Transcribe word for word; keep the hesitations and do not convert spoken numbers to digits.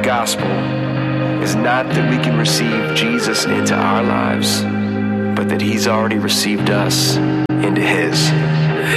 gospel is not that we can receive Jesus into our lives, but that he's already received us into his.